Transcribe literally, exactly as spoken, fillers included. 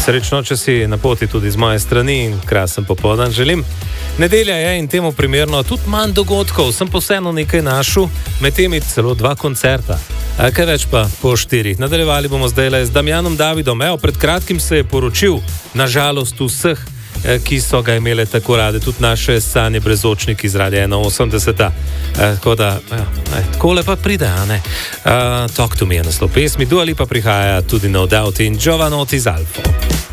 Srečno, če si na poti tudi z moje strani in krasen popoldan želim. Nedelja je in temu primerno tudi manj dogodkov, sem pa vseeno nekaj našel, med temi celo dva koncerta. A kaj več pa po štirih. Nadaljevali bomo zdaj le z Damjanom Davidom. Evo, pred kratkim se je poročil, na žalost vseh, ki so ga imele tako rade, tudi naše Sanje Brezočnik iz Radia ena osemdeset. Tako da, takole pa pride, a ne? Uh, Talk to me je naslov pesmi, Dua Lipa prihaja tudi No Doubt in Jovanotti z Alfo.